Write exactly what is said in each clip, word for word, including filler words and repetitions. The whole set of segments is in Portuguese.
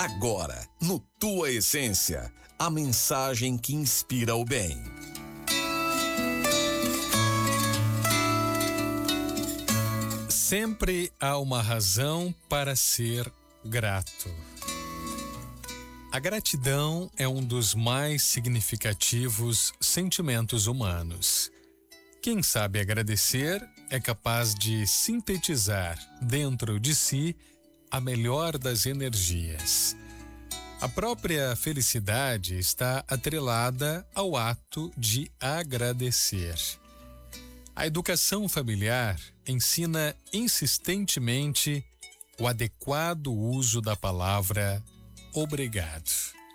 Agora, no Tua Essência, a mensagem que inspira o bem. Sempre há uma razão para ser grato. A gratidão é um dos mais significativos sentimentos humanos. Quem sabe agradecer é capaz de sintetizar dentro de si a melhor das energias. A própria felicidade está atrelada ao ato de agradecer. A educação familiar ensina insistentemente o adequado uso da palavra obrigado.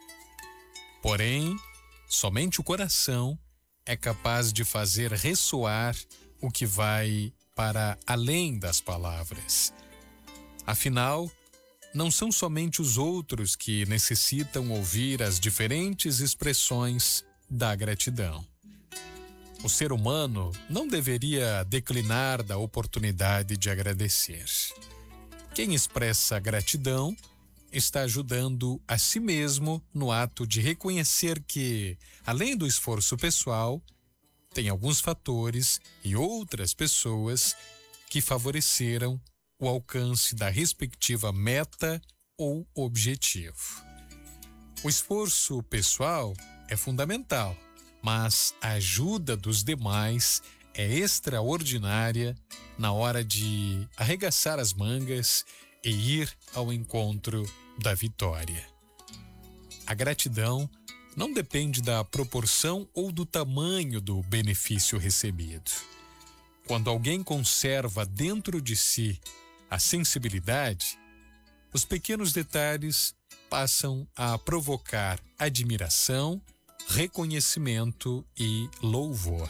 Porém, somente o coração é capaz de fazer ressoar o que vai para além das palavras. Afinal, não são somente os outros que necessitam ouvir as diferentes expressões da gratidão. O ser humano não deveria declinar da oportunidade de agradecer. Quem expressa gratidão está ajudando a si mesmo no ato de reconhecer que, além do esforço pessoal, tem alguns fatores e outras pessoas que favoreceram o alcance da respectiva meta ou objetivo. O esforço pessoal é fundamental, mas a ajuda dos demais é extraordinária na hora de arregaçar as mangas e ir ao encontro da vitória. A gratidão não depende da proporção ou do tamanho do benefício recebido. Quando alguém conserva dentro de si a sensibilidade, os pequenos detalhes passam a provocar admiração, reconhecimento e louvor.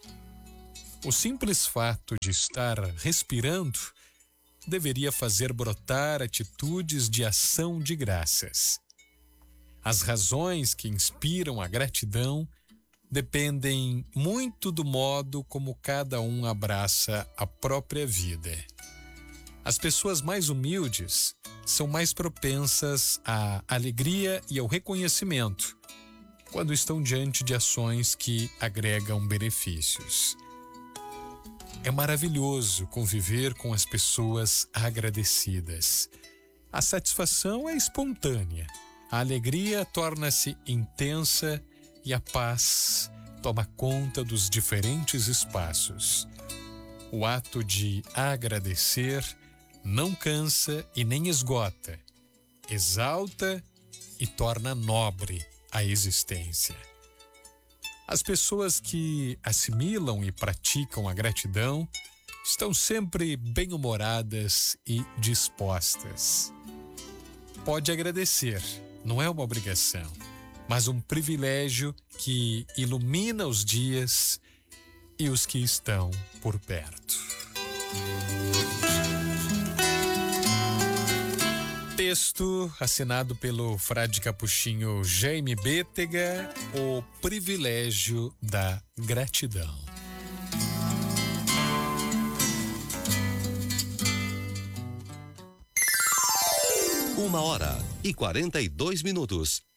O simples fato de estar respirando deveria fazer brotar atitudes de ação de graças. As razões que inspiram a gratidão dependem muito do modo como cada um abraça a própria vida. As pessoas mais humildes são mais propensas à alegria e ao reconhecimento quando estão diante de ações que agregam benefícios. É maravilhoso conviver com as pessoas agradecidas. A satisfação é espontânea, a alegria torna-se intensa e a paz toma conta dos diferentes espaços. O ato de agradecer não cansa e nem esgota, exalta e torna nobre a existência. As pessoas que assimilam e praticam a gratidão estão sempre bem-humoradas e dispostas. Pode agradecer, não é uma obrigação, mas um privilégio que ilumina os dias e os que estão por perto. Texto assinado pelo frade capuchinho Jaime Bétega, O Privilégio da Gratidão. Uma hora e quarenta e dois minutos.